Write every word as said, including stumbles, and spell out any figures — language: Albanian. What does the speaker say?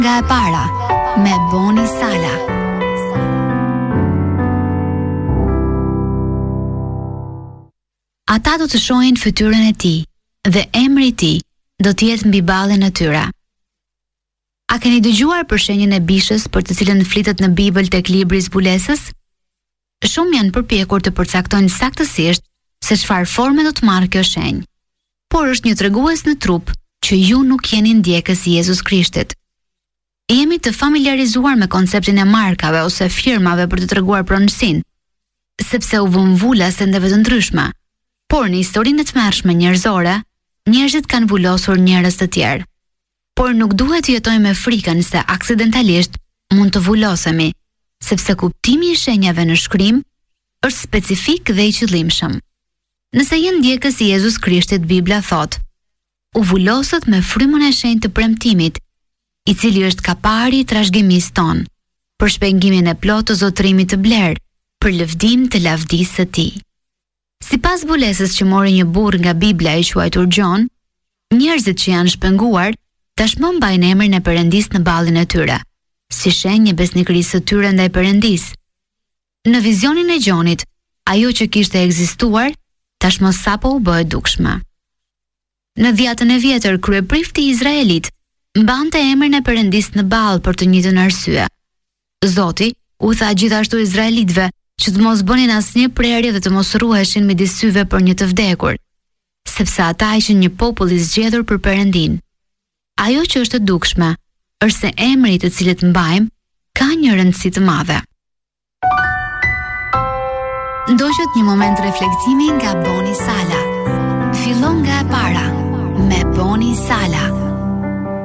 Nga e para me Boni Sala. Ata do të shohin fytyrën e tij dhe emri i tij do të jetë mbi ballin e tyre. A keni dëgjuar për shenjën e bishës për të cilën flitet në Bibël tek libri i zbulesës? Shumë janë përpjekur të përcaktojnë saktësisht se çfarë forme do të marrë kjo shenjë, por është një tregues në trup që ju nuk jeni ndjekës i Jezus Krishtit. Jemi të familiarizuar me konceptin e markave ose firmave për të treguar pronësinë, sepse u vën vula sendeve të ndryshme, por në historinë e tmerrshme njerëzore, njerëzit kanë vulosur njerëz të tjerë. Por nuk duhet të jetojmë me frikën se aksidentalisht mund të vulosemi, sepse kuptimi i shenjave në shkrim është specifik dhe i qëllimshëm. Nëse je ndjekës i Jezus Krishtit, Bibla thot: u vulosët me frymën e shenjtë të premtimit, i cili është kapari i trashëgimisë tonë, për shpengimin e plotë të zotërimit të blerë, për lëvdim të lavdisë së tij. Sipas zbulesës që mori një burr nga Bibla i quajtur Gjon, njerëzit që janë shpenguar tashmë mbajnë emrin e Perëndisë në ballin e tyre, si shenjë e besnikërisë së tyre ndaj Perëndisë. Në vizionin e Gjonit, ajo që kishte ekzistuar tashmë sapo u bë e dukshme. Në dhjetën e vjetër, kryeprifti i Izraelit mbante emrin e Perëndisë në ball për të njëjtën arsye. Zoti u tha gjithashtu izraelitëve që të mos bënin asnjë prerje dhe të mos ruheshin midis syve për një të vdekur, sepse ata ishin një popull i zgjedhur për Perëndin. Ajo që është e dukshme është se emri të cilët mbajmë ka një rëndësi të madhe. Ndoqët një moment reflektimi nga Boni Sala. Fillon nga e para me Boni Sala.